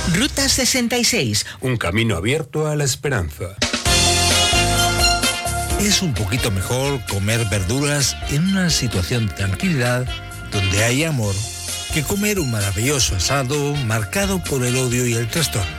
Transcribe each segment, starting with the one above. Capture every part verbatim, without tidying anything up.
Ruta sesenta y seis, un camino abierto a la esperanza. Es un poquito mejor comer verduras en una situación de tranquilidad, donde hay amor, que comer un maravilloso asado marcado por el odio y el trastorno.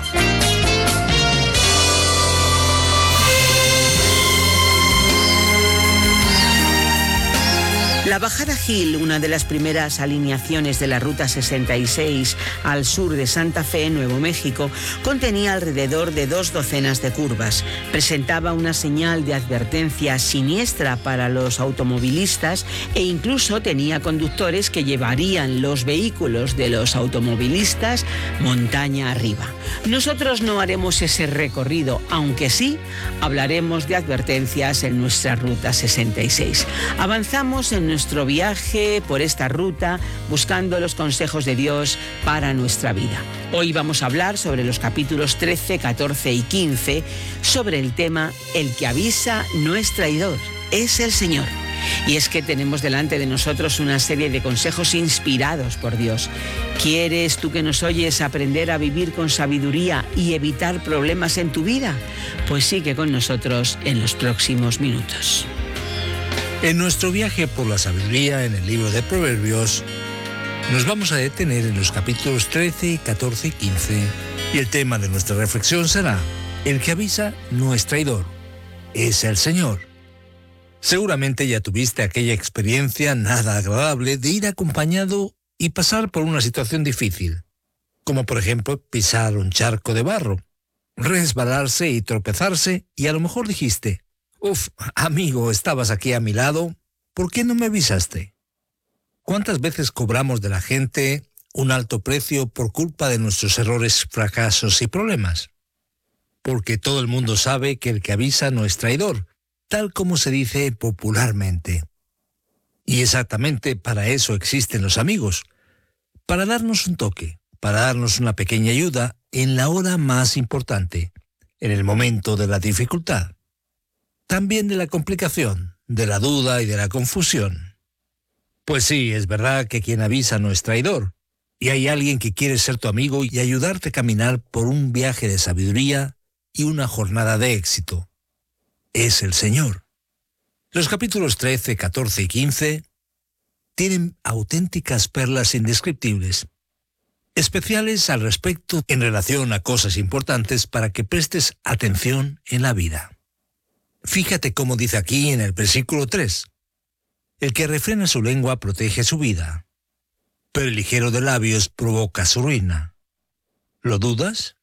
La Bajada Gil, una de las primeras alineaciones de la Ruta sesenta y seis al sur de Santa Fe, Nuevo México, contenía alrededor de dos docenas de curvas. Presentaba una señal de advertencia siniestra para los automovilistas e incluso tenía conductores que llevarían los vehículos de los automovilistas montaña arriba. Nosotros no haremos ese recorrido, aunque sí hablaremos de advertencias en nuestra Ruta sesenta y seis. Avanzamos en nuestro viaje por esta ruta buscando los consejos de Dios para nuestra vida. Hoy vamos a hablar sobre los capítulos trece, catorce y quince, sobre el tema El que avisa no es traidor, es el Señor. Y es que tenemos delante de nosotros una serie de consejos inspirados por Dios. ¿Quieres tú que nos oyes aprender a vivir con sabiduría y evitar problemas en tu vida? Pues sigue con nosotros en los próximos minutos. En nuestro viaje por la sabiduría en el libro de Proverbios, nos vamos a detener en los capítulos trece, catorce y quince, y el tema de nuestra reflexión será: el que avisa no es traidor, es el Señor. Seguramente ya tuviste aquella experiencia nada agradable de ir acompañado y pasar por una situación difícil, como por ejemplo pisar un charco de barro, resbalarse y tropezarse, y a lo mejor dijiste: Uf, amigo, estabas aquí a mi lado, ¿por qué no me avisaste? ¿Cuántas veces cobramos de la gente un alto precio por culpa de nuestros errores, fracasos y problemas? Porque todo el mundo sabe que el que avisa no es traidor, tal como se dice popularmente. Y exactamente para eso existen los amigos, para darnos un toque, para darnos una pequeña ayuda en la hora más importante, en el momento de la dificultad. También de la complicación, de la duda y de la confusión. Pues sí, es verdad que quien avisa no es traidor, y hay alguien que quiere ser tu amigo y ayudarte a caminar por un viaje de sabiduría y una jornada de éxito. Es el Señor. Los capítulos trece, catorce y quince tienen auténticas perlas indescriptibles, especiales al respecto en relación a cosas importantes para que prestes atención en la vida. Fíjate cómo dice aquí en el versículo tres. El que refrena su lengua protege su vida, pero el ligero de labios provoca su ruina. ¿Lo dudas?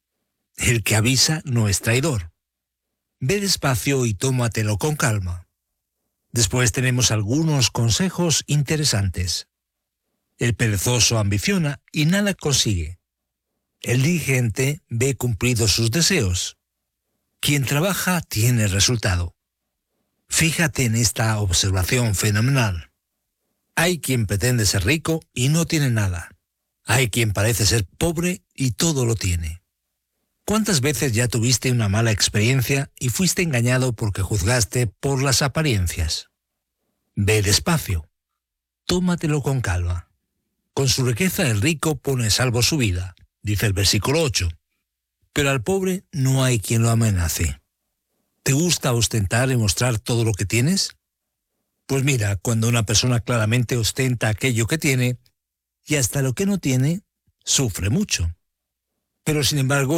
El que avisa no es traidor. Ve despacio y tómatelo con calma. Después tenemos algunos consejos interesantes. El perezoso ambiciona y nada consigue. El diligente ve cumplidos sus deseos. Quien trabaja tiene resultado. Fíjate en esta observación fenomenal. Hay quien pretende ser rico y no tiene nada. Hay quien parece ser pobre y todo lo tiene. ¿Cuántas veces ya tuviste una mala experiencia y fuiste engañado porque juzgaste por las apariencias? Ve despacio. Tómatelo con calma. Con su riqueza el rico pone a salvo su vida, dice el versículo ocho. Pero al pobre no hay quien lo amenace. ¿Te gusta ostentar y mostrar todo lo que tienes? Pues mira, cuando una persona claramente ostenta aquello que tiene, y hasta lo que no tiene, sufre mucho. Pero sin embargo,